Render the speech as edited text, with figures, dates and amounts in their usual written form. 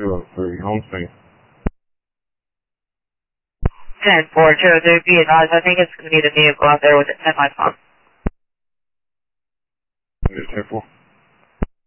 203, home space. 10-4, be advised, I think it's going to be the vehicle out there with the 10 lights on. It is 10-4.